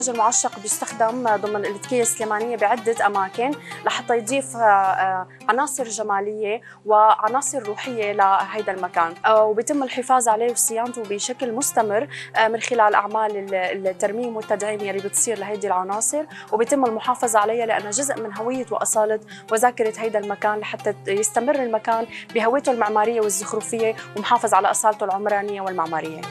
المعشق بيستخدم ضمن الاتكية السليمانية بعدة أماكن لحتى يضيف عناصر جمالية وعناصر روحية لهيدا المكان، وبيتم الحفاظ عليه وصيانته بشكل مستمر من خلال أعمال الترميم والتدعيم اللي بتصير لهيدي العناصر، وبيتم المحافظة عليها لأنها جزء من هوية وأصالة وذاكرة هيدا المكان لحتى يستمر المكان بهويته المعمارية والزخرفية ومحافظ على أصالته العمرانية والمعمارية.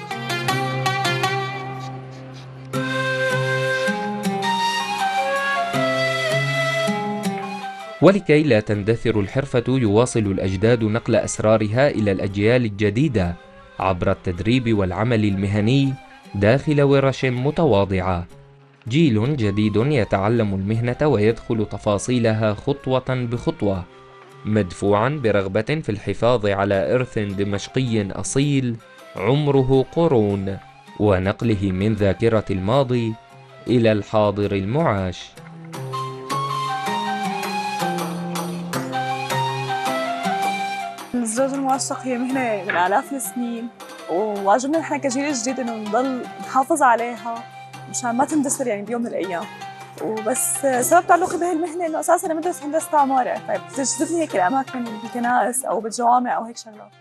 ولكي لا تندثر الحرفة يواصل الأجداد نقل أسرارها إلى الأجيال الجديدة عبر التدريب والعمل المهني داخل ورش متواضعة. جيل جديد يتعلم المهنة ويدخل تفاصيلها خطوة بخطوة، مدفوعا برغبة في الحفاظ على إرث دمشقي أصيل عمره قرون، ونقله من ذاكرة الماضي إلى الحاضر المعاش. الزجاج المعشق هي مهنة من آلاف السنين، وواجبنا نحن كجيل جديد إنه نضل نحافظ عليها مشان ما تندثر يعني بيوم من الأيام. وبس سبب تعلقي بهي المهنة إنه أساساً أنا بدرس هندسة عمارة، فبتجذبني هيك الأماكن بالكنائس أو بالجوامع أو هيك شغلات.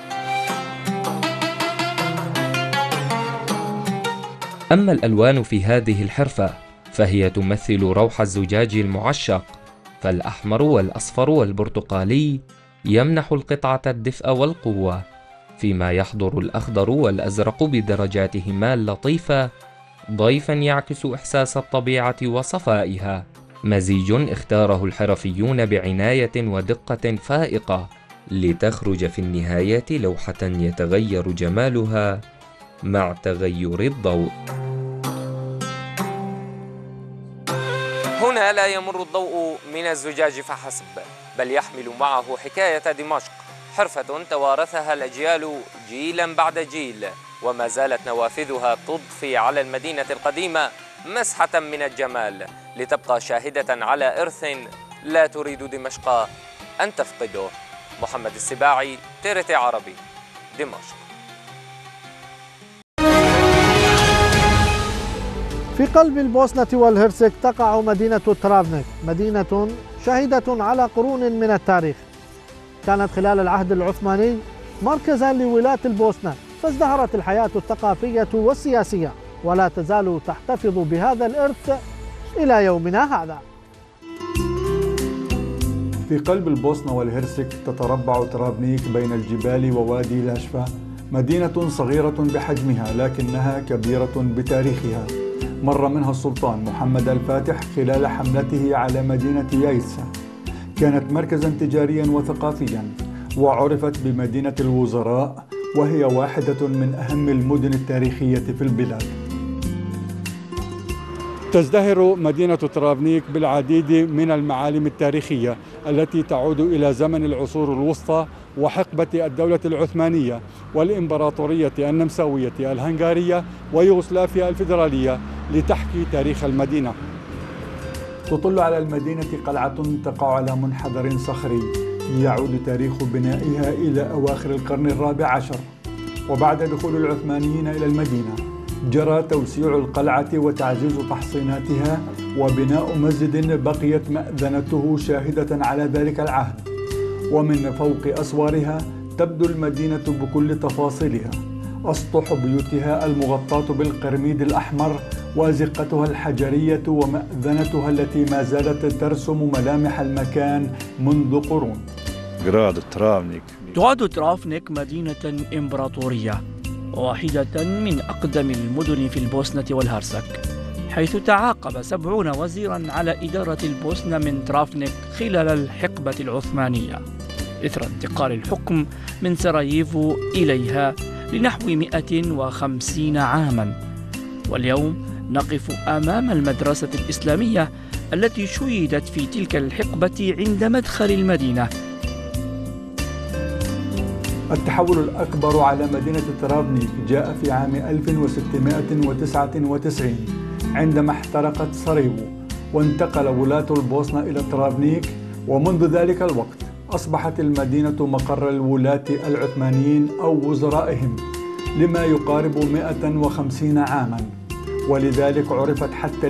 أما الألوان في هذه الحرفة فهي تمثل روح الزجاج المعشق، فالأحمر والأصفر والبرتقالي يمنح القطعة الدفء والقوة، فيما يحضر الأخضر والأزرق بدرجاتهما اللطيفة ضيفا يعكس إحساس الطبيعة وصفائها، مزيج اختاره الحرفيون بعناية ودقة فائقة لتخرج في النهاية لوحة يتغير جمالها مع تغير الضوء. هنا لا يمر الضوء من الزجاج فحسب، بل يحمل معه حكاية دمشق، حرفة توارثها الأجيال جيلا بعد جيل، وما زالت نوافذها تضفي على المدينة القديمة مسحة من الجمال، لتبقى شاهدة على إرث لا تريد دمشق أن تفقده. محمد السباعي، TRT عربي، دمشق. في قلب البوسنة والهرسك تقع مدينة ترافنيك، مدينة شهيدة على قرون من التاريخ. كانت خلال العهد العثماني مركزا لولاة البوسنة، فازدهرت الحياة الثقافية والسياسية، ولا تزال تحتفظ بهذا الإرث إلى يومنا هذا. في قلب البوسنة والهرسك تتربع ترافنيك بين الجبال ووادي لاشفا، مدينة صغيرة بحجمها لكنها كبيرة بتاريخها. مر منها السلطان محمد الفاتح خلال حملته على مدينة يايتسا، كانت مركزا تجاريا وثقافيا، وعرفت بمدينة الوزراء، وهي واحدة من أهم المدن التاريخية في البلاد. تزدهر مدينة ترافنيك بالعديد من المعالم التاريخية التي تعود إلى زمن العصور الوسطى وحقبة الدولة العثمانية والإمبراطورية النمساوية الهنغارية ويوغوسلافيا الفيدرالية لتحكي تاريخ المدينة. تطل على المدينة قلعة تقع على منحدر صخري يعود تاريخ بنائها إلى أواخر القرن الرابع عشر، وبعد دخول العثمانيين إلى المدينة جرى توسيع القلعة وتعزيز تحصيناتها وبناء مسجد بقيت مأذنته شاهدة على ذلك العهد. ومن فوق أسوارها تبدو المدينة بكل تفاصيلها، أسطح بيوتها المغطاة بالقرميد الأحمر وأزقتها الحجرية ومأذنتها التي ما زالت ترسم ملامح المكان منذ قرون. تعد ترافنيك مدينة إمبراطورية، واحدة من أقدم المدن في البوسنة والهرسك، حيث تعاقب 70 وزيرا على إدارة البوسنة من ترافنيك خلال الحقبة العثمانية، إثر انتقال الحكم من سراييفو إليها لنحو 150 عاما. واليوم نقف أمام المدرسة الإسلامية التي شيدت في تلك الحقبة عند مدخل المدينة. التحول الأكبر على مدينة ترافنيك جاء في عام 1699 عندما احترقت سراييفو، وانتقل ولاة البوسنة إلى ترافنيك، ومنذ ذلك الوقت أصبحت المدينة مقر الولاة العثمانيين أو وزرائهم لما يقارب 150 عاما، ولذلك عرفت حتى